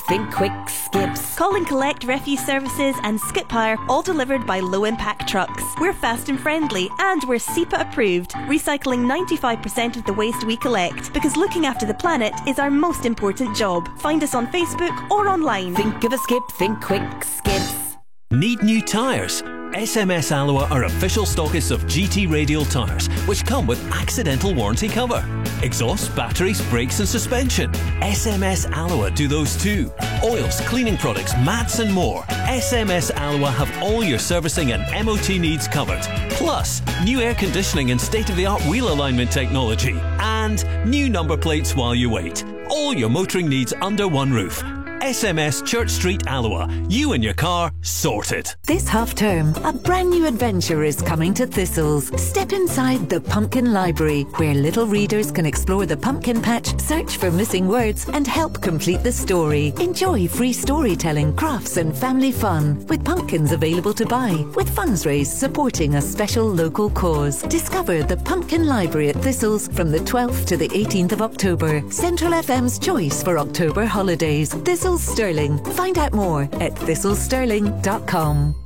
think quick skips. Call and collect refuse services and skip hire, all delivered by low impact trucks. We're fast and friendly, and we're SEPA approved, recycling 95% of the waste we collect, because looking after the planet is our most important job. Find us on Facebook or online. Think of a skip, think quick skips. Need new tyres? SMS Alloa are official stockists of GT Radial tyres, which come with accidental warranty cover. Exhaust, batteries, brakes and suspension. SMS Alloa do those too. Oils, cleaning products, mats and more. SMS Alloa have all your servicing and MOT needs covered. Plus, new air conditioning and state-of-the-art wheel alignment technology. And new number plates while you wait. All your motoring needs under one roof. SMS Church Street Alloa. You and your car sorted. This half-term, a brand new adventure is coming to Thistles. Step inside the Pumpkin Library, where little readers can explore the pumpkin patch, search for missing words, and help complete the story. Enjoy free storytelling, crafts, and family fun, with pumpkins available to buy, with funds raised supporting a special local cause. Discover the Pumpkin Library at Thistles from the 12th to the 18th of October. Central FM's choice for October holidays. Thistles Stirling. Find out more at thistlesterling.com.